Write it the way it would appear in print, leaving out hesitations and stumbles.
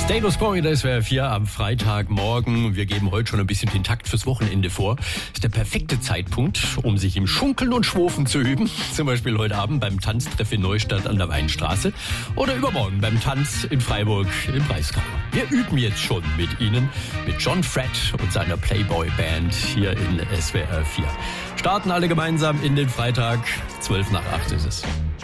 Status Quo, das wäre 4 am Freitagmorgen. Wir geben heute schon ein bisschen den Takt fürs Wochenende vor. Das ist der perfekte Zeitpunkt, um sich im Schunkeln und Schwofen zu üben. Zum Beispiel heute Abend beim Tanztreff in Neustadt an der Weinstraße oder übermorgen beim Tanz in Freiburg im Breisgau. Wir üben jetzt schon mit Ihnen, mit John Fred und seiner Playboy-Band hier in SWR 4. Starten alle gemeinsam in den Freitag, 7:55 ist es.